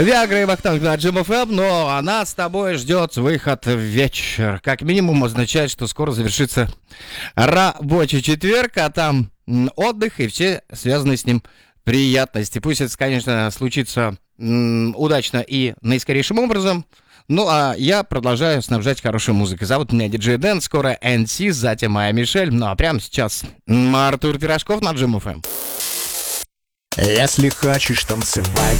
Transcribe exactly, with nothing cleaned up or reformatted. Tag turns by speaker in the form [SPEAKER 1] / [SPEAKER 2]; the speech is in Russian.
[SPEAKER 1] Виагра и Вахтанг на Джим эф эм, но а нас с тобой ждет выход в вечер. Как минимум означает, что скоро завершится рабочий четверг, а там м, отдых и все связанные с ним приятности. Пусть это, конечно, случится м, удачно и наискорейшим образом. Ну, а я продолжаю снабжать хорошей музыкой. Зовут меня диджей Дэн, скоро эн си, затем моя Мишель. Ну, а прямо сейчас м, Артур Пирожков на Джим эф эм.
[SPEAKER 2] Если хочешь танцевать,